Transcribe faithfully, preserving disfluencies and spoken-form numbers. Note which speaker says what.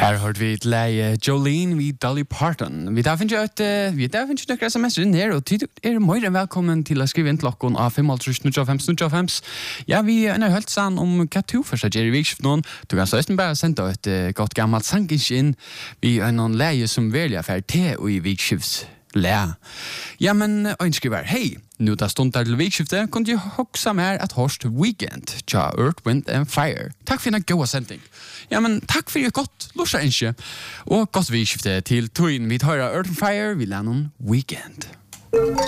Speaker 1: Her hørte vi et leie Jolene vid Dolly Parton. Vi der finner jo et, vi der finner jo noen sms inn her, og tid er mer enn velkommen til å skrive inn til klokken av fem null null fem null fem. Ja, vi er hørt sann om hva du først gjør i vikskift noen. Du kan så østen bare sende et godt gammelt sangisk inn. Vi er noen leie som velger for til og i vikskifts. Lä. Ja, men ønsker hei, nu da stund der til vikskiftet, kunne jeg hoksa mer at Horst Weekend, tja Earth, Wind and Fire. Takk for en god sending. Ja, men takk for et godt lorsa ønske, og godt vikskiftet til tøyen vi tar Earth and Fire, vi lærer noen Weekend.